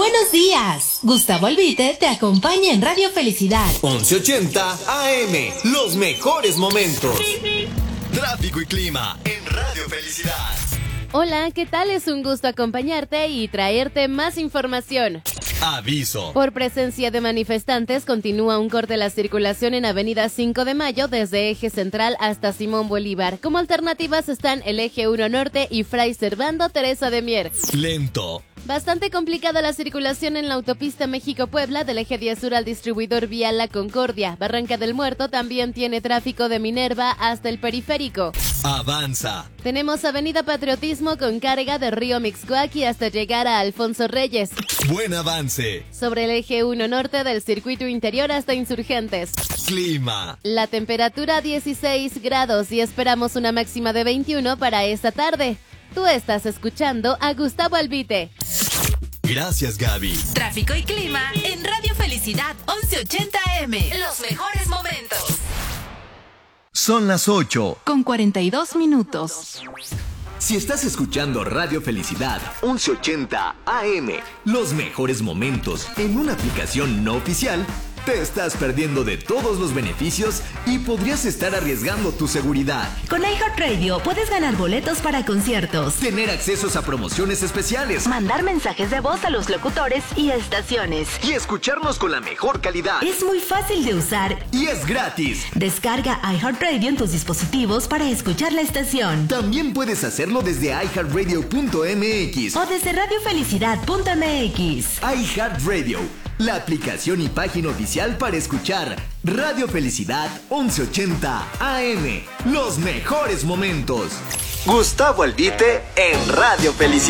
Buenos días. Gustavo Albite te acompaña en Radio Felicidad. 1180 AM. Los mejores momentos. Tráfico y clima en Radio Felicidad. Hola, ¿qué tal? Es un gusto acompañarte y traerte más información. Aviso. Por presencia de manifestantes, continúa un corte de la circulación en Avenida 5 de Mayo desde Eje Central hasta Simón Bolívar. Como alternativas están el Eje 1 Norte y Fray Servando Teresa de Mier. Lento. Bastante complicada la circulación en la autopista México-Puebla del Eje 10 Sur al distribuidor vial La Concordia. Barranca del Muerto también tiene tráfico de Minerva hasta el periférico. Avanza. Tenemos Avenida Patriotismo con carga de Río Mixcoac hasta llegar a Alfonso Reyes. Buen avance. Sobre el Eje 1 Norte del circuito interior hasta Insurgentes. Clima. La temperatura 16 grados y esperamos una máxima de 21 para esta tarde. Tú estás escuchando a Gustavo Albite. Gracias, Gaby. Tráfico y clima en Radio Felicidad 1180 AM. Los mejores momentos. Son las 8:42. Si estás escuchando Radio Felicidad 1180 AM, los mejores momentos en una aplicación no oficial, te estás perdiendo de todos los beneficios y podrías estar arriesgando tu seguridad. Con iHeartRadio puedes ganar boletos para conciertos, Tener accesos a promociones especiales mandar mensajes de voz a los locutores y estaciones. y escucharnos con la mejor calidad. Es muy fácil de usar. Y es gratis. Descarga iHeartRadio en tus dispositivos para escuchar la estación. También puedes hacerlo desde iHeartRadio.mx O desde radiofelicidad.mx. iHeartRadio, la aplicación y página oficial para escuchar Radio Felicidad 1180 AM. Los mejores momentos. Gustavo Albite en Radio Felicidad.